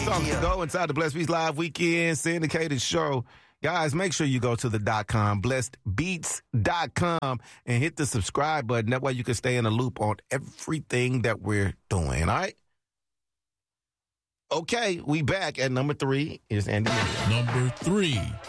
songs to go inside the Blessed Beats Live Weekend syndicated show. Guys, make sure you go to the .com, blessedbeats.com, and hit the subscribe button. That way you can stay in the loop on everything that we're doing, all right? Okay, we back at number 3 is Andy. Number 3.